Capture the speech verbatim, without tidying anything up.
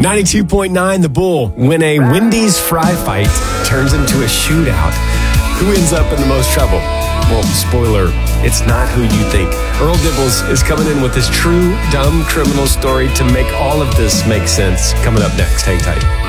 ninety-two point nine The Bull. When a Wendy's fry fight turns into a shootout, who ends up in the most trouble? Well, spoiler, it's not who you think. Earl Dibbles is coming in with his true dumb criminal story to make all of this make sense. Coming up next. Hang tight.